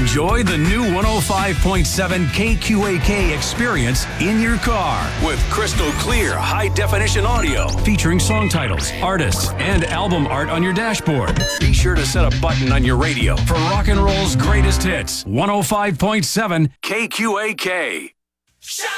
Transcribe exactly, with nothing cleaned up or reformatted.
Enjoy the new one oh five point seven K Q A K experience in your car with crystal clear high-definition audio featuring song titles, artists, and album art on your dashboard. Be sure to set a button on your radio for rock and roll's greatest hits. one oh five point seven K Q A K. Shut